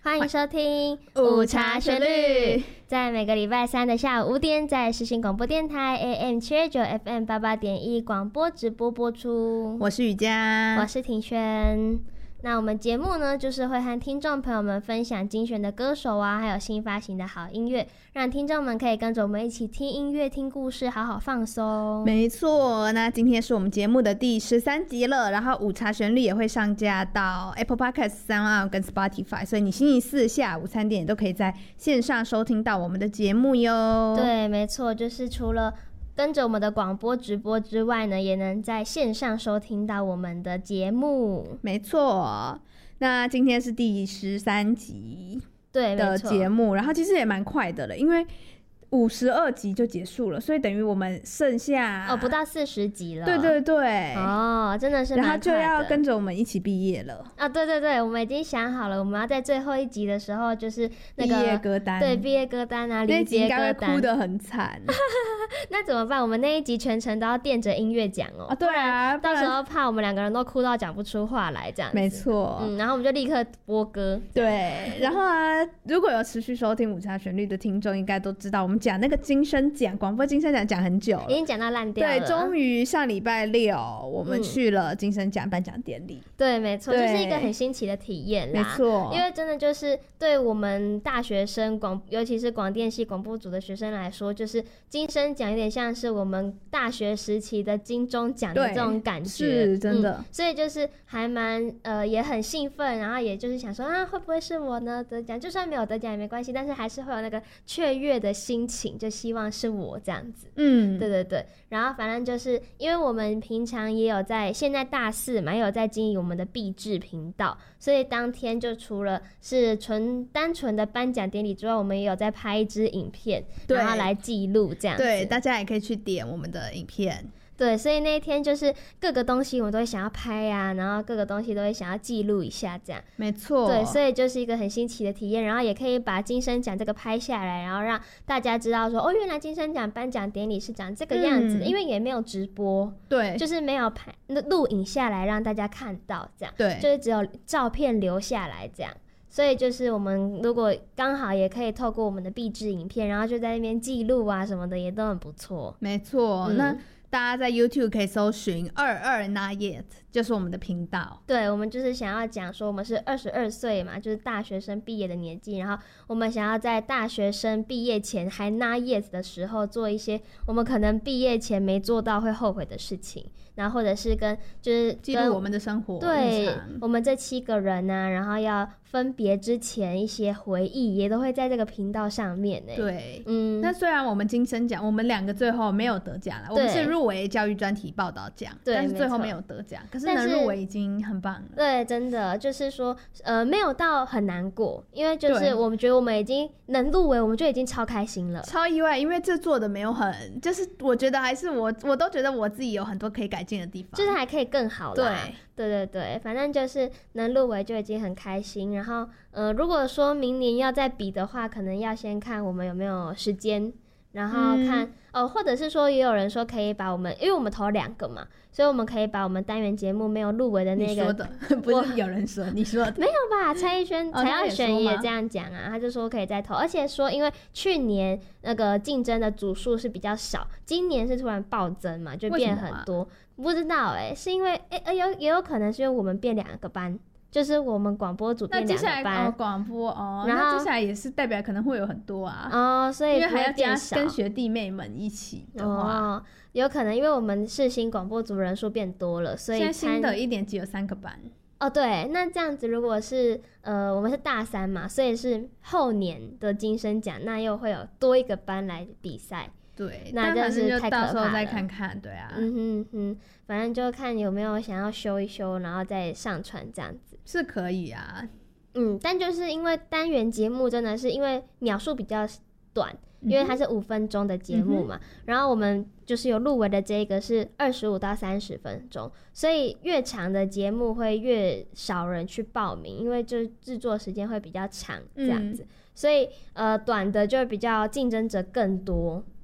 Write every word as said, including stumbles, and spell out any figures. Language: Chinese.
欢迎收听午茶旋律， 在每个礼拜三的下午五点，在世新广播电台 A M 七二九 F M 八八点一广播直播播出。 我是雨佳， 我是庭轩。那我们节目呢，就是会和听众朋友们分享精选的歌手啊，还有新发行的好音乐，让听众们可以跟着我们一起听音乐、听故事，好好放松。 没错，那今天是我们节目的第十三集了，然后午茶旋律也会上架到 Apple Podcast、SoundOn 跟 Spotify， 所以你星期四下午三点都可以在线上收听到我们的节目哟。 对，没错，就是除了跟着我们的广播直播之外呢，也能在线上收听到我们的节目。 没错，那今天是第十三集的节目，然后其实也蛮快的了，因为五十二集就结束了，所以等于我们剩下哦不到四十集了。 对对对， 哦，真的是蛮快的， 然后就要跟着我们一起毕业了啊！对对对，我们已经想好了，我们要在最后一集的时候就是那个毕业歌单， 对毕业歌单啊， 那一集应该会歌单哭得很惨。 那怎么办？我们那一集全程都要垫着音乐讲哦。 啊，对啊， 到时候怕我们两个人都哭到讲不出话来，这样子。 没错， 嗯，然后我们就立刻播歌。 对，然后啊，如果有持续收听午茶旋律的听众，应该都知道我们讲那个金声奖广播金声奖讲很久了， 已经讲到烂掉了。 对，终于上礼拜六我们去了金声奖颁奖典礼。 嗯、对，没错，就是一个很新奇的体验啦。 没错， 因为真的就是对我们大学生广，尤其是广电系广播组的学生来说，就是金声奖有点像是我们大学时期的金钟奖的这种感觉， 是真的、 嗯。所以就是还蛮呃也很兴奋，然后也就是想说啊，会不会是我呢得奖？就算没有得奖也没关系，但是还是会有那个雀跃的心情，就希望是我这样子。嗯，对对对。然后反正就是因为我们平常也有在现在大四嘛，也有在经营我们的毕制频道，所以当天就除了是纯单纯的颁奖典礼之外，我们也有在拍一支影片，然后来记录这样子。 对，大家也可以去点我们的影片。 对，所以那一天就是各个东西我都会想要拍啊，然后各个东西都会想要记录一下这样。 没错。 对，所以就是一个很新奇的体验，然后也可以把金声奖这个拍下来，然后让大家知道说，哦，原来金声奖颁奖典礼是长这个样子的、嗯、因为也没有直播， 对， 就是没有拍录影下来让大家看到这样， 对， 就是只有照片留下来这样。所以就是我们如果刚好也可以透过我们的毕制影片，然后就在那边记录啊什么的，也都很不错。 没错、嗯，那大家在 YouTube 可以搜寻二二 Not Yet， 就是我们的频道。 对，我们就是想要讲说我们是二十二岁嘛，就是大学生毕业的年纪，然后我们想要在大学生毕业前还 Not Yet 的时候做一些我们可能毕业前没做到会后悔的事情，然后或者是跟就是记录我们的生活， 对，我们这七个人啊，然后要分别之前一些回忆也都会在这个频道上面呢。 对，嗯，那虽然我们金声奖我们两个最后没有得奖了，我们是入围教育专题报道奖，但是最后没有得奖，可是能入围已经很棒了。 对，真的就是说呃没有到很难过，因为就是我们觉得我们已经能入围，我们就已经超开心了， 超意外，因为这做的没有很，就是我觉得还是我我都觉得我自己有很多可以改进的地方， 就是还可以更好啦。 对对对对，反正就是能入围就已经很开心。然后，呃，如果说明年要再比的话，可能要先看我们有没有时间，然后看、嗯、哦，或者是说也有人说可以把我们，因为我们投两个嘛，所以我们可以把我们单元节目没有入围的那个， 你说的不是有人说你说的没有吧？蔡依轩、蔡耀轩也这样讲啊，他就说可以再投，而且说因为去年那个竞争的组数是比较少，今年是突然暴增嘛，就变很多。不知道哎、欸，是因为哎、欸，有也有可能是因为我们变两个班，就是我们广播组变两个班， 广、哦、播哦，然后那接下来也是代表可能会有很多啊， 哦，所以因为还要加跟学弟妹们一起的话， 哦，有可能因为我们世新广播组人数变多了，所以现在新的一年级有三个班。 哦，对，那这样子如果是呃我们是大三嘛，所以是后年的金声奖，那又会有多一个班来比赛。 对， 那真是太可怕了， 到时候再看看，对啊， 嗯哼哼，反正就看有没有想要修一修，然后再上传这样子是可以啊。 嗯，但就是因为单元节目真的是因为秒数比较短，因为它是五分钟的节目嘛、嗯，然后我们就是有入围的这个是二十五到三十分钟，所以越长的节目会越少人去报名，因为就是制作时间会比较长这样子，嗯、所以呃短的就比较竞争者更多。